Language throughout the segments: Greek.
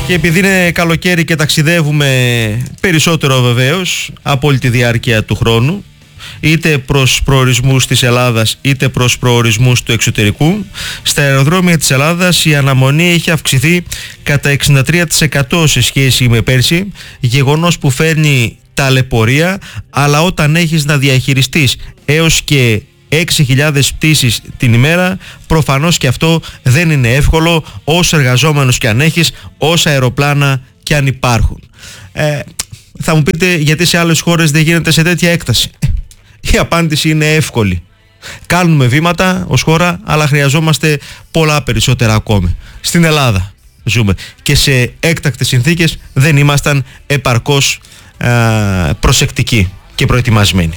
Και επειδή είναι καλοκαίρι και ταξιδεύουμε περισσότερο βεβαίως από όλη τη διάρκεια του χρόνου, είτε προς προορισμούς της Ελλάδας είτε προς προορισμούς του εξωτερικού, στα αεροδρόμια της Ελλάδας η αναμονή έχει αυξηθεί κατά 63% σε σχέση με πέρσι, γεγονός που φέρνει ταλαιπωρία, αλλά όταν έχεις να διαχειριστείς έως και 6.000 πτήσεις την ημέρα, προφανώς και αυτό δεν είναι εύκολο, όσο εργαζόμενους και αν έχεις, όσα αεροπλάνα και αν υπάρχουν. Θα μου πείτε γιατί σε άλλες χώρες δεν γίνεται σε τέτοια έκταση. Η απάντηση είναι εύκολη. Κάνουμε βήματα ως χώρα, αλλά χρειαζόμαστε πολλά περισσότερα ακόμη. Στην Ελλάδα ζούμε και σε έκτακτες συνθήκες δεν ήμασταν επαρκώς προσεκτικοί και προετοιμασμένοι.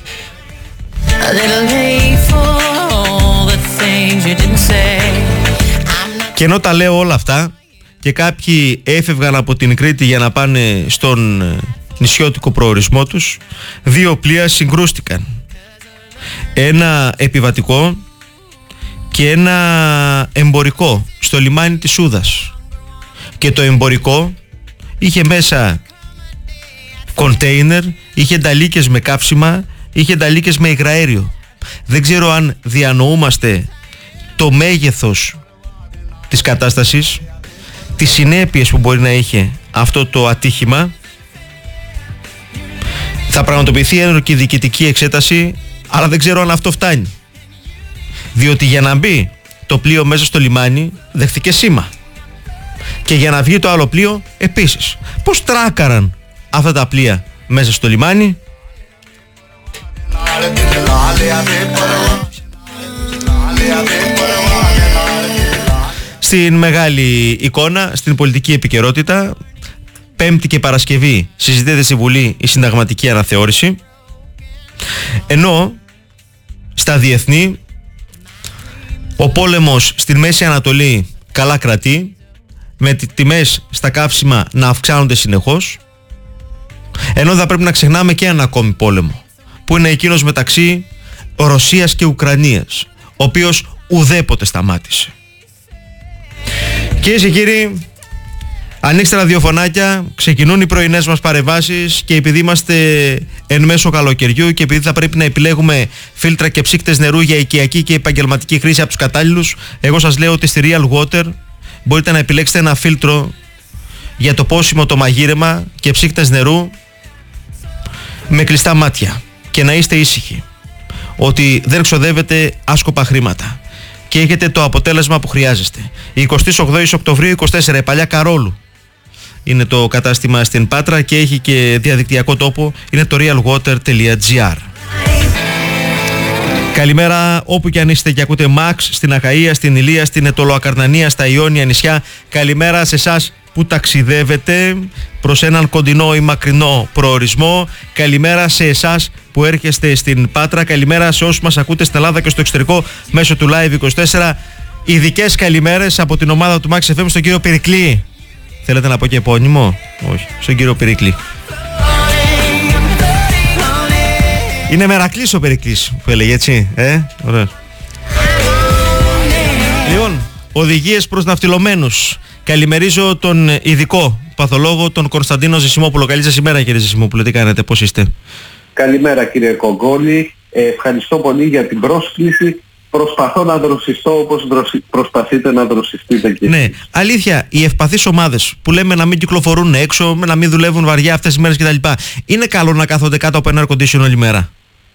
Και ενώ τα λέω όλα αυτά και κάποιοι έφευγαν από την Κρήτη για να πάνε στον νησιώτικο προορισμό τους, δύο πλοία συγκρούστηκαν. Ένα επιβατικό και ένα εμπορικό στο λιμάνι της Σούδας. Και το εμπορικό είχε μέσα κοντέινερ, είχε νταλίκες με καύσιμα, είχε νταλίκες με υγραέριο. Δεν ξέρω αν διανοούμαστε το μέγεθος της κατάστασης, τις συνέπειες που μπορεί να είχε αυτό το ατύχημα. Θα πραγματοποιηθεί ένορκη διοικητική εξέταση, αλλά δεν ξέρω αν αυτό φτάνει. Διότι για να μπει το πλοίο μέσα στο λιμάνι δέχτηκε σήμα. Και για να βγει το άλλο πλοίο επίσης. Πώς τράκαραν αυτά τα πλοία μέσα στο λιμάνι? Στην μεγάλη εικόνα, στην πολιτική επικαιρότητα, Πέμπτη και Παρασκευή συζητείται στη Βουλή η συνταγματική αναθεώρηση, ενώ στα διεθνή ο πόλεμος στην Μέση Ανατολή καλά κρατεί, με τιμές στα καύσιμα να αυξάνονται συνεχώς, ενώ θα πρέπει να ξεχνάμε και ένα ακόμη πόλεμο, που είναι εκείνος μεταξύ Ρωσίας και Ουκρανίας, ο οποίος ουδέποτε σταμάτησε. Κυρίες και κύριοι, ανοίξτε ραδιοφωνάκια, ξεκινούν οι πρωινές μας παρεμβάσεις, και επειδή είμαστε εν μέσω καλοκαιριού και επειδή θα πρέπει να επιλέγουμε φίλτρα και ψύκτες νερού για οικιακή και επαγγελματική χρήση από τους κατάλληλους, εγώ σας λέω ότι στη Real Water μπορείτε να επιλέξετε ένα φίλτρο για το πόσιμο, το μαγείρεμα και ψύκτες νερού με κλειστά μάτια, και να είστε ήσυχοι ότι δεν ξοδεύετε άσκοπα χρήματα και έχετε το αποτέλεσμα που χρειάζεστε. 28 Οκτωβρίου 24, παλιά Καρόλου είναι το κατάστημα στην Πάτρα και έχει και διαδικτυακό τόπο, είναι το realwater.gr. Καλημέρα όπου και αν είστε και ακούτε Μαξ, στην Αχαΐα, στην Ηλία, στην Αιτωλοακαρνανία, στα Ιόνια νησιά. Καλημέρα σε εσάς που ταξιδεύετε προς έναν κοντινό ή μακρινό προορισμό. Καλημέρα σε εσάς που έρχεστε στην Πάτρα. Καλημέρα σε όσους μας ακούτε στην Ελλάδα και στο εξωτερικό μέσω του Live24. Ειδικές καλημέρες από την ομάδα του Max FM στον κύριο Περικλή. Θέλετε να πω και επώνυμο? Όχι, στον κύριο Περικλή. Είναι Μερακλής ο Περικλής που έλεγε, έτσι, ωραία. Λοιπόν, οδηγίες προς ναυτιλωμένους. Καλημερίζω τον ειδικό παθολόγο, τον Κωνσταντίνο Ζησιμόπουλο. Καλή σας ημέρα, κύριε Ζησιμόπουλο, τι κάνετε, πώς είστε? Καλημέρα, κύριε Κογκόλη, ευχαριστώ πολύ για την πρόσκληση. Προσπαθώ να δροσιστώ όπως προσπαθείτε να δροσιστείτε και ναι, αλήθεια, οι ευπαθείς ομάδες που λέμε να μην κυκλοφορούν έξω, να μην δουλεύουν βαριά αυτές τις μέρες κτλ. Είναι καλό να κάθονται κάτω από ένα air condition όλη μέρα?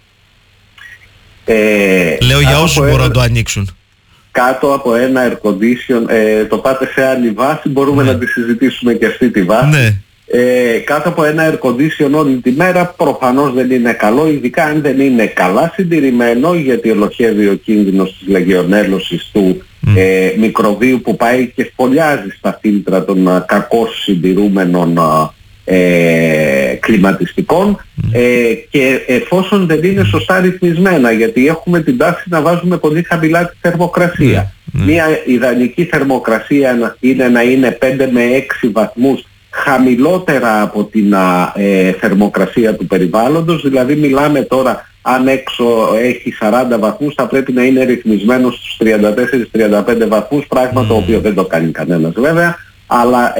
Λέω για όσους μπορούν να το ανοίξουν. Κάτω από ένα air condition, το πάτε σε άλλη βάση, μπορούμε να τη συζητήσουμε και αυτή τη βάση. Ναι. Κάτω από ένα air condition όλη τη μέρα προφανώς δεν είναι καλό, ειδικά αν δεν είναι καλά συντηρημένο, γιατί ελοχεύει ο κίνδυνος της λεγεωνέλωσης του μικροβίου που πάει και φωλιάζει στα φίλτρα των κακώς συντηρούμενων κλιματιστικών, και εφόσον δεν είναι σωστά ρυθμισμένα, γιατί έχουμε την τάση να βάζουμε πολύ χαμηλά τη θερμοκρασία. Μια ιδανική θερμοκρασία είναι να είναι 5 με 6 βαθμούς χαμηλότερα από την θερμοκρασία του περιβάλλοντος, δηλαδή μιλάμε τώρα αν έξω έχει 40 βαθμούς θα πρέπει να είναι ρυθμισμένο στους 34-35 βαθμούς, πράγμα το οποίο δεν το κάνει κανένας βέβαια, αλλά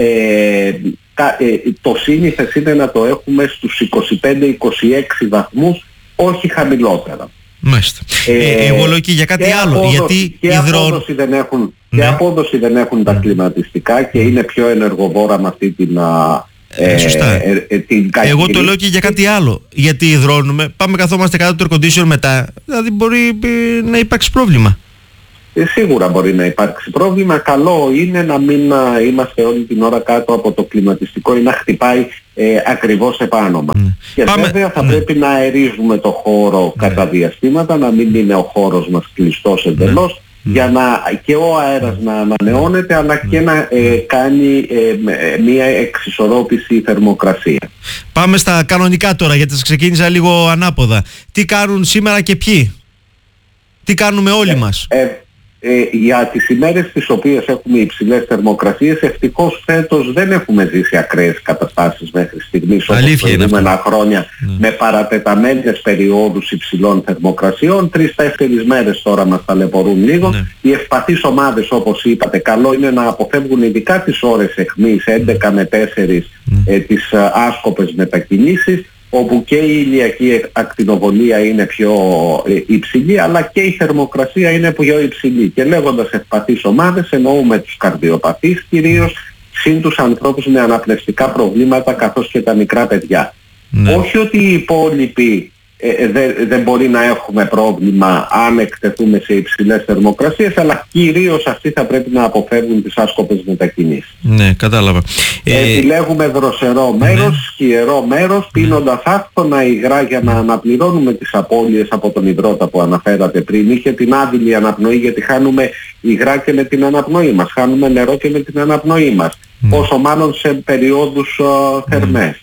το σύνηθες είναι να το έχουμε στους 25-26 βαθμούς, όχι χαμηλότερα. Μάλιστα. Εγώ λέω και για κάτι άλλο. Γιατί και απόδοση δεν έχουν τα κλιματιστικά και είναι πιο ενεργοβόρα με αυτή την σωστά. την εγώ το λέω και για κάτι άλλο. Γιατί υδρώνουμε, πάμε καθόμαστε κάτω το air condition μετά, δηλαδή μπορεί να υπάρξει πρόβλημα. Σίγουρα μπορεί να υπάρξει πρόβλημα. Καλό είναι να μην είμαστε όλη την ώρα κάτω από το κλιματιστικό ή να χτυπάει ακριβώς επάνω μας. Και βέβαια θα πρέπει να αερίζουμε το χώρο κατά διαστήματα, να μην είναι ο χώρος μας κλειστός εντελώς, για να και ο αέρας να ανανεώνεται, αλλά και να κάνει μια εξισορρόπηση θερμοκρασία. Πάμε στα κανονικά τώρα, γιατί σας ξεκίνησα λίγο ανάποδα. Τι κάνουν σήμερα και ποιοι? Τι κάνουμε όλοι μας? Για τις ημέρες τις οποίες έχουμε υψηλές θερμοκρασίες, ευτυχώς φέτος δεν έχουμε ζήσει ακραίες καταστάσεις μέχρι στιγμής όπως προηγούμενα χρόνια, με παρατεταμένες περιόδους υψηλών θερμοκρασιών. 3-4 μέρες τώρα μας ταλαιπωρούν λίγο. Οι ευπαθείς ομάδες, όπως είπατε, καλό είναι να αποφεύγουν ειδικά τις ώρες αιχμής 11 με 4 τις άσκοπες μετακινήσεις, όπου και η ηλιακή ακτινοβολία είναι πιο υψηλή, αλλά και η θερμοκρασία είναι πιο υψηλή. Και λέγοντας ευπαθείς ομάδες, εννοούμε τους καρδιοπαθείς κυρίως, συν τους ανθρώπους με αναπνευστικά προβλήματα, καθώς και τα μικρά παιδιά. Όχι ότι οι υπόλοιποι δεν μπορεί να έχουμε πρόβλημα αν εκτεθούμε σε υψηλές θερμοκρασίες, αλλά κυρίως αυτοί θα πρέπει να αποφεύγουν τις άσκοπες μετακινήσεις. Ναι, κατάλαβα. Επιλέγουμε δροσερό μέρος, σκιερό μέρος, πίνοντας άφθονα υγρά για να αναπληρώνουμε τις απώλειες από τον υδρότα που αναφέρατε πριν. Είχε την άδειλη αναπνοή, γιατί χάνουμε υγρά και με την αναπνοή μας, χάνουμε νερό και με την αναπνοή μας, όσο μάλλον σε περιόδους θερμές.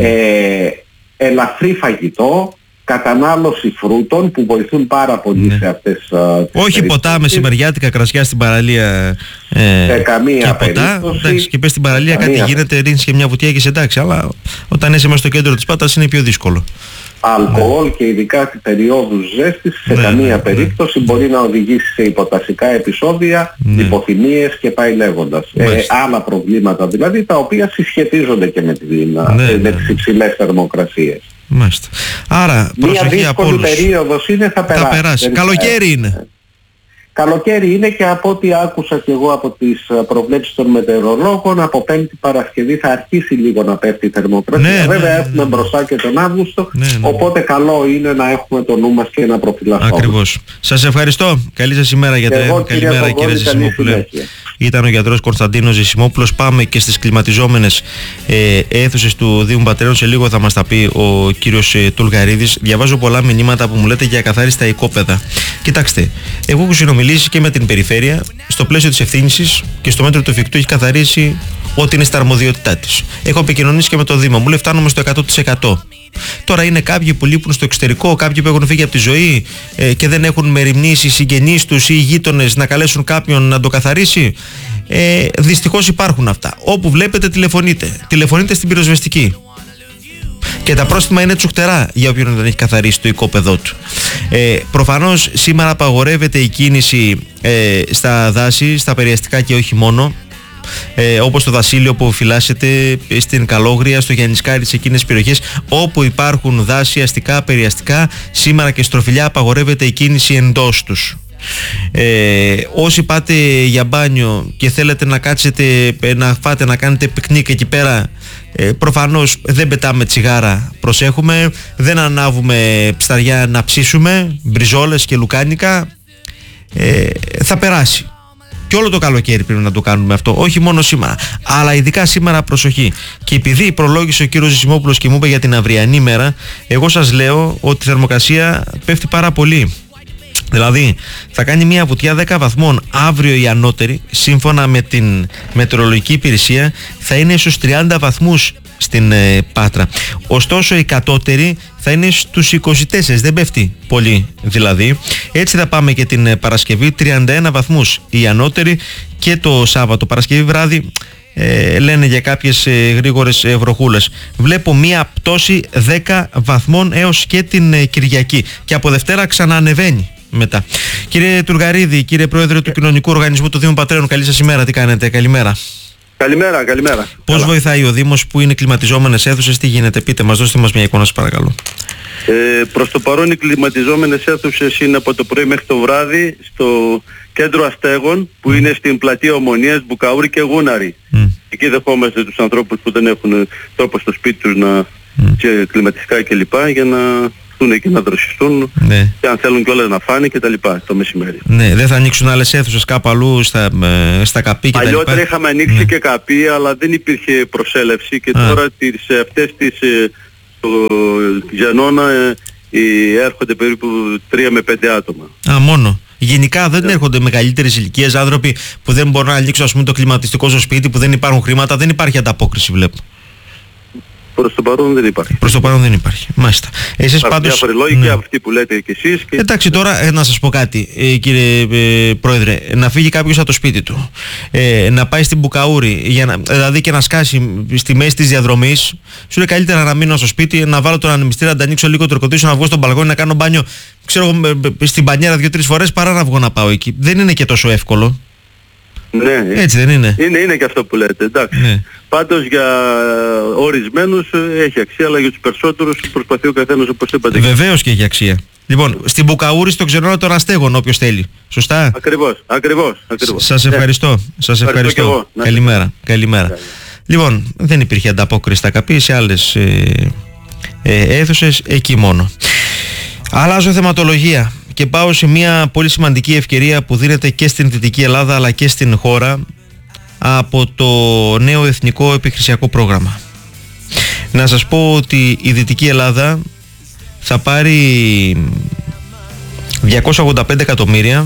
Ελαφρύ φαγητό, κατανάλωση φρούτων που βοηθούν πάρα πολύ σε αυτές τις όχι ποτά μεσημεριάτικα κρασιά στην παραλία σε καμία και ποτά. Εντάξει, και πες στην παραλία κάτι γίνεται, ρίχνεις και μια βουτιά και σε εντάξει, αλλά όταν είσαι μέσα στο κέντρο της Πάτρας είναι πιο δύσκολο. Αλκοόλ και ειδικά σε περιόδους ζέστης σε καμία περίπτωση μπορεί να οδηγήσει σε υποτασικά επεισόδια, λιποθυμίες και πάει λέγοντας. Άλλα προβλήματα δηλαδή, τα οποία συσχετίζονται και με τις υψηλές θερμοκρασίες. Μάλιστα. Άρα προσοχή από όλους. Μια δύσκολη περίοδος είναι, θα περάσει. Καλοκαίρι είναι. Καλοκαίρι είναι, και από ό,τι άκουσα και εγώ από τις προβλέψεις των μετεωρολόγων, από Πέμπτη Παρασκευή θα αρχίσει λίγο να πέφτει η θερμοκρασία. Βέβαια έχουμε μπροστά και τον Αύγουστο, οπότε καλό είναι να έχουμε το νου μας και να προφυλαχθούμε. Ακριβώς. Σας ευχαριστώ. Καλή σας ημέρα, γιατρέ. Καλημέρα κύριε Ζησιμόπουλε. Ήταν ο γιατρός Κωνσταντίνος Ζησιμόπουλος. Πάμε και στις κλιματιζόμενες αίθουσες του Δήμου Πατρέων. Σε λίγο θα μας τα πει ο κύριος Τουλγαρίδης. Διαβάζω πολλά μηνύματα που μου λέτε για ακαθάριστα οικόπεδα. Κοιτάξτε, εγώ έχω συνομιλήσει και με την περιφέρεια, στο πλαίσιο της ευθύνησης και στο μέτρο του εφικτού έχει καθαρίσει ό,τι είναι στα αρμοδιότητά της. Έχω επικοινωνήσει και με το Δήμο, μου λέει φτάνουμε στο 100%. Τώρα είναι κάποιοι που λείπουν στο εξωτερικό, κάποιοι που έχουν φύγει από τη ζωή και δεν έχουν μεριμνήσει οι συγγενείς τους ή οι γείτονες να καλέσουν κάποιον να το καθαρίσει. Δυστυχώς υπάρχουν αυτά. Όπου βλέπετε τηλεφωνείτε στην πυροσβεστική. Και τα πρόστιμα είναι τσουχτερά για όποιον δεν έχει καθαρίσει το οικόπεδό του. Προφανώς σήμερα απαγορεύεται η κίνηση στα δάση, στα περιαστικά και όχι μόνο. Όπως το Δασίλειο που φυλάσσεται, στην Καλόγρια, στο Γιαννισκάρι, σε εκείνες τις περιοχές όπου υπάρχουν δάση, αστικά, περιαστικά, σήμερα και στροφιλιά απαγορεύεται η κίνηση εντός τους. Όσοι πάτε για μπάνιο και θέλετε να κάτσετε, να φάτε, να κάνετε πικνίκ εκεί πέρα, προφανώς δεν πετάμε τσιγάρα, προσέχουμε, δεν ανάβουμε ψαριά να ψήσουμε, μπριζόλες και λουκάνικα, θα περάσει. Και όλο το καλοκαίρι πρέπει να το κάνουμε αυτό, όχι μόνο σήμερα. Αλλά ειδικά σήμερα προσοχή. Και επειδή προλόγησε ο κύριος Ζησιμόπουλος και μου είπε για την αυριανή μέρα, εγώ σας λέω ότι η θερμοκρασία πέφτει πάρα πολύ. Δηλαδή θα κάνει μια βουτιά 10 βαθμών αύριο, η ανώτερη, σύμφωνα με την μετεωρολογική υπηρεσία, θα είναι στους 30 βαθμούς στην Πάτρα. Ωστόσο η κατώτερη θα είναι στους 24, δεν πέφτει πολύ δηλαδή. Έτσι θα πάμε και την Παρασκευή, 31 βαθμούς η ανώτερη, και το Σάββατο Παρασκευή βράδυ λένε για κάποιες γρήγορες βροχούλες. Βλέπω μία πτώση 10 βαθμών έως και την Κυριακή, και από Δευτέρα ξαναανεβαίνει μετά. Κύριε Τουλγαρίδη, κύριε Πρόεδρε του Κοινωνικού Οργανισμού του Δήμου Πατρέων, καλή σας ημέρα, τι κάνετε? Καλημέρα. Καλημέρα. Πώς βοηθάει ο Δήμος που είναι κλιματιζόμενες αίθουσες, τι γίνεται, πείτε μας, δώστε μας μια εικόνα σας παρακαλώ. Προς το παρόν οι κλιματιζόμενες αίθουσες είναι από το πρωί μέχρι το βράδυ στο κέντρο αστέγων που είναι στην πλατεία Ομονίας, Μπουκαούρη και Γούναρη. Εκεί δεχόμαστε τους ανθρώπους που δεν έχουν τρόπο στο σπίτι τους να κλιματιστικά κλπ. Για να έρθουν εκεί να δροσιστούν, και αν θέλουν κιόλας να φάνε και τα λοιπά το μεσημέρι. Ναι, δεν θα ανοίξουν άλλες αίθουσες κάπου αλλού στα καπί και τα λοιπά? Παλιότερα είχαμε ανοίξει και καπί, αλλά δεν υπήρχε προσέλευση και τώρα αυτές τις στο Γιαννώνα έρχονται περίπου 3 με 5 άτομα. Μόνο. Γενικά δεν έρχονται μεγαλύτερες ηλικίες άνθρωποι που δεν μπορούν να ανοίξουν, ας πούμε, το κλιματιστικό στο σπίτι, που δεν υπάρχουν χρήματα, δεν υπάρχει ανταπόκριση, βλέπω. Προς το παρόν δεν υπάρχει. Προς το παρόν δεν υπάρχει. Μάλιστα. Εσείς πάντως... διάφοροι λόγοι και αυτοί που λέτε και εσείς. Και... Εντάξει, τώρα να σας πω κάτι, κύριε Πρόεδρε. Να φύγει κάποιος από το σπίτι του, να πάει στην Μπουκαούρη, δηλαδή και να σκάσει στη μέση της διαδρομής, σου λέει καλύτερα να μείνω στο σπίτι, να βάλω τον ανεμιστήρα, να τα ανοίξω λίγο το air-conditioner, να βγω στον μπαλκόνι, να κάνω μπάνιο, ξέρω, στην μπανιέρα 2-3 φορές, παρά να βγω να πάω εκεί. Δεν είναι και τόσο εύκολο. Ναι, έτσι δεν είναι? Είναι και αυτό που λέτε, εντάξει. Ναι. Πάντως για ορισμένους έχει αξία, αλλά για τους περισσότερους προσπαθεί ο καθένας, όπως είπατε. Βεβαίως και έχει αξία. Λοιπόν, στην Μπουκαούρη, στο Ξενώνα των Αστέγων, όποιος θέλει. Σωστά? Ακριβώς. Σας ευχαριστώ. Σας ευχαριστώ. Καλημέρα. Λοιπόν, δεν υπήρχε ανταπόκριση στα καπί, σε άλλες αίθουσες, εκεί μόνο. Αλλάζω θεματολογία και πάω σε μια πολύ σημαντική ευκαιρία που δίνεται και στην Δυτική Ελλάδα αλλά και στην χώρα από το νέο εθνικό επιχειρησιακό πρόγραμμα. Να σας πω ότι η Δυτική Ελλάδα θα πάρει 285 εκατομμύρια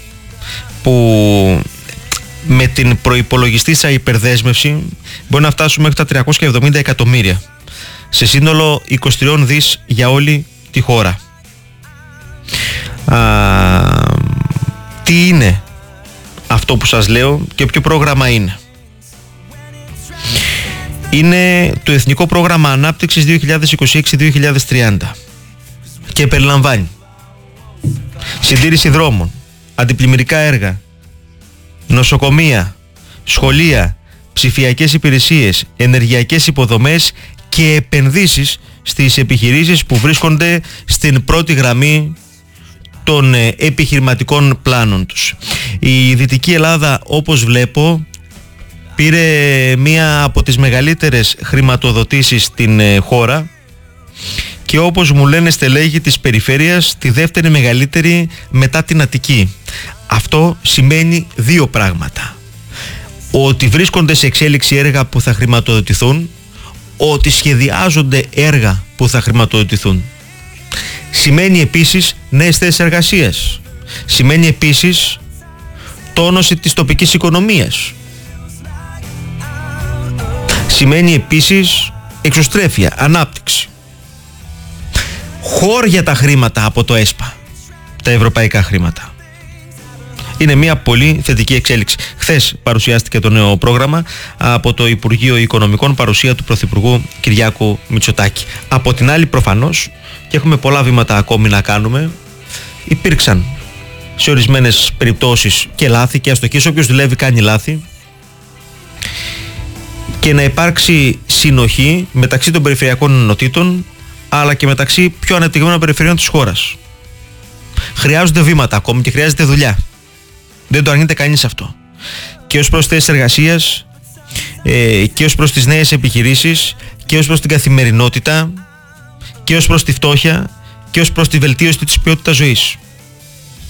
που με την προϋπολογιστήσα υπερδέσμευση μπορεί να φτάσουμε μέχρι τα 370 εκατομμύρια σε σύνολο 23 δις για όλη τη χώρα. Τι είναι αυτό που σας λέω και ποιο πρόγραμμα είναι? Είναι το Εθνικό Πρόγραμμα Ανάπτυξης 2026-2030 και περιλαμβάνει συντήρηση δρόμων, αντιπλημμυρικά έργα, νοσοκομεία, σχολεία, ψηφιακές υπηρεσίες, ενεργειακές υποδομές και επενδύσεις στις επιχειρήσεις που βρίσκονται στην πρώτη γραμμή των επιχειρηματικών πλάνων τους. Η Δυτική Ελλάδα, όπως βλέπω, πήρε μία από τις μεγαλύτερες χρηματοδοτήσεις στην χώρα και όπως μου λένε στελέχη της περιφέρειας, τη δεύτερη μεγαλύτερη μετά την Αττική. Αυτό σημαίνει δύο πράγματα: ότι βρίσκονται σε εξέλιξη έργα που θα χρηματοδοτηθούν, ότι σχεδιάζονται έργα που θα χρηματοδοτηθούν. Σημαίνει επίσης νέες θέσεις εργασίας. Σημαίνει επίσης τόνωση της τοπικής οικονομίας. Σημαίνει επίσης εξωστρέφεια, ανάπτυξη. Χώρια τα χρήματα από το ΕΣΠΑ, τα ευρωπαϊκά χρήματα. Είναι μια πολύ θετική εξέλιξη. Χθες παρουσιάστηκε το νέο πρόγραμμα από το Υπουργείο Οικονομικών, παρουσία του Πρωθυπουργού Κυριάκου Μητσοτάκη. Από την άλλη, προφανώς, και έχουμε πολλά βήματα ακόμη να κάνουμε, υπήρξαν σε ορισμένες περιπτώσεις και λάθη και αστοχίες. Όποιος δουλεύει κάνει λάθη, και να υπάρξει συνοχή μεταξύ των περιφερειακών ενωτήτων αλλά και μεταξύ πιο ανεπτυγμένων περιφερειών της χώρας. Χρειάζονται βήματα ακόμη και χρειάζεται δουλειά. Δεν το αρνείται κανείς αυτό. Και ως προς θέσεις εργασίας, και ως προς τις νέες επιχειρήσεις, και ως προς την καθημερινότητα, και ως προς τη φτώχεια, και ως προς τη βελτίωση της ποιότητας ζωής.